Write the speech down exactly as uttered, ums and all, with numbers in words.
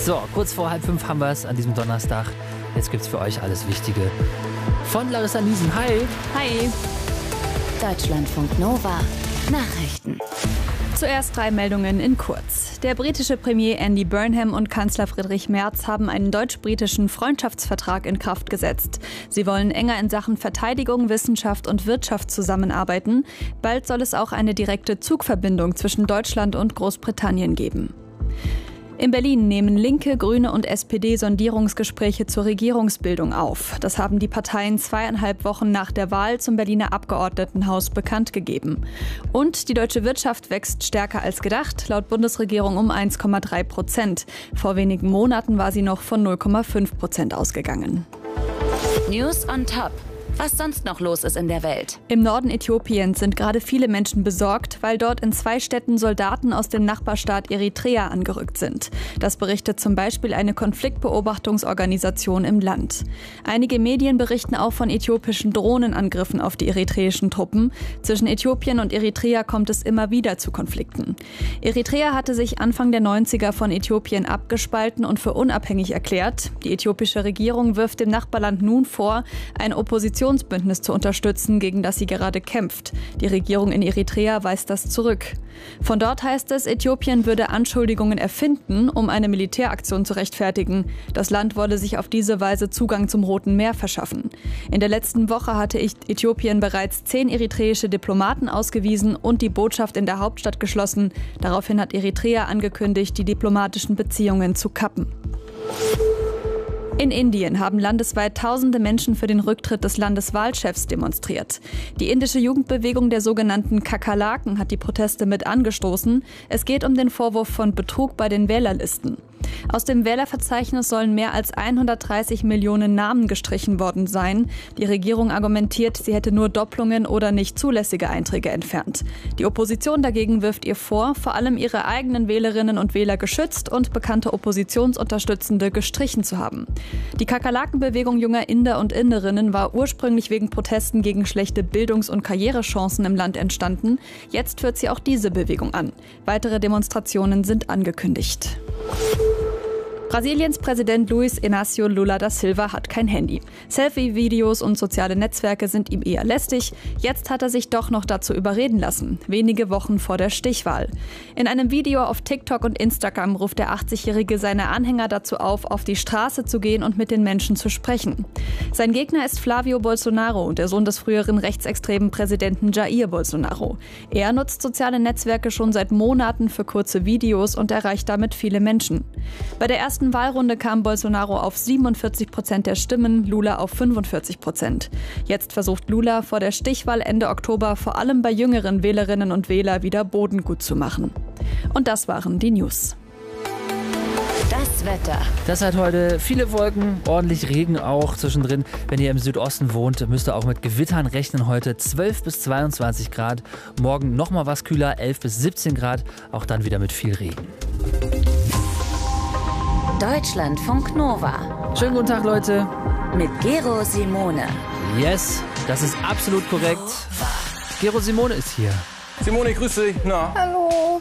So, kurz vor halb fünf haben wir es an diesem Donnerstag. Jetzt gibt's für euch alles Wichtige. Von Larissa Niesen. Hi. Hi. Deutschlandfunk Nova. Nachrichten. Zuerst drei Meldungen in kurz. Der britische Premier Andy Burnham und Kanzler Friedrich Merz haben einen deutsch-britischen Freundschaftsvertrag in Kraft gesetzt. Sie wollen enger in Sachen Verteidigung, Wissenschaft und Wirtschaft zusammenarbeiten. Bald soll es auch eine direkte Zugverbindung zwischen Deutschland und Großbritannien geben. In Berlin nehmen Linke, Grüne und S P D Sondierungsgespräche zur Regierungsbildung auf. Das haben die Parteien zweieinhalb Wochen nach der Wahl zum Berliner Abgeordnetenhaus bekannt gegeben. Und die deutsche Wirtschaft wächst stärker als gedacht, laut Bundesregierung um eins Komma drei Prozent. Vor wenigen Monaten war sie noch von null Komma fünf Prozent ausgegangen. News on Top. Was sonst noch los ist in der Welt. Im Norden Äthiopiens sind gerade viele Menschen besorgt, weil dort in zwei Städten Soldaten aus dem Nachbarstaat Eritrea angerückt sind. Das berichtet zum Beispiel eine Konfliktbeobachtungsorganisation im Land. Einige Medien berichten auch von äthiopischen Drohnenangriffen auf die eritreischen Truppen. Zwischen Äthiopien und Eritrea kommt es immer wieder zu Konflikten. Eritrea hatte sich Anfang der neunziger von Äthiopien abgespalten und für unabhängig erklärt. Die äthiopische Regierung wirft dem Nachbarland nun vor, ein Oppositions Bündnis zu unterstützen, gegen das sie gerade kämpft. Die Regierung in Eritrea weist das zurück. Von dort heißt es, Äthiopien würde Anschuldigungen erfinden, um eine Militäraktion zu rechtfertigen. Das Land wolle sich auf diese Weise Zugang zum Roten Meer verschaffen. In der letzten Woche hatte Äthiopien bereits zehn eritreische Diplomaten ausgewiesen und die Botschaft in der Hauptstadt geschlossen. Daraufhin hat Eritrea angekündigt, die diplomatischen Beziehungen zu kappen. In Indien haben landesweit tausende Menschen für den Rücktritt des Landeswahlchefs demonstriert. Die indische Jugendbewegung der sogenannten Kakerlaken hat die Proteste mit angestoßen. Es geht um den Vorwurf von Betrug bei den Wählerlisten. Aus dem Wählerverzeichnis sollen mehr als hundertdreißig Millionen Namen gestrichen worden sein. Die Regierung argumentiert, sie hätte nur Doppelungen oder nicht zulässige Einträge entfernt. Die Opposition dagegen wirft ihr vor, vor allem ihre eigenen Wählerinnen und Wähler geschützt und bekannte Oppositionsunterstützende gestrichen zu haben. Die Kakerlakenbewegung junger Inder und Inderinnen war ursprünglich wegen Protesten gegen schlechte Bildungs- und Karrierechancen im Land entstanden. Jetzt führt sie auch diese Bewegung an. Weitere Demonstrationen sind angekündigt. Brasiliens Präsident Luiz Inácio Lula da Silva hat kein Handy. Selfie-Videos und soziale Netzwerke sind ihm eher lästig. Jetzt hat er sich doch noch dazu überreden lassen, wenige Wochen vor der Stichwahl. In einem Video auf TikTok und Instagram ruft der achtzigjährige seine Anhänger dazu auf, auf die Straße zu gehen und mit den Menschen zu sprechen. Sein Gegner ist Flávio Bolsonaro, der Sohn des früheren rechtsextremen Präsidenten Jair Bolsonaro. Er nutzt soziale Netzwerke schon seit Monaten für kurze Videos und erreicht damit viele Menschen. Bei der ersten Wahlrunde kam Bolsonaro auf siebenundvierzig Prozent der Stimmen, Lula auf fünfundvierzig Prozent. Jetzt versucht Lula vor der Stichwahl Ende Oktober vor allem bei jüngeren Wählerinnen und Wählern wieder Boden gut zu machen. Und das waren die News. Das Wetter. Das hat heute viele Wolken, ordentlich Regen auch zwischendrin. Wenn ihr im Südosten wohnt, müsst ihr auch mit Gewittern rechnen heute. zwölf bis zweiundzwanzig Grad. Morgen nochmal was kühler, elf bis siebzehn Grad. Auch dann wieder mit viel Regen. Deutschlandfunk Nova. Schönen guten Tag, Leute. Mit Gero Simone. Yes, das ist absolut korrekt. Gero Simone ist hier. Simone, ich grüße dich. Na? Hallo.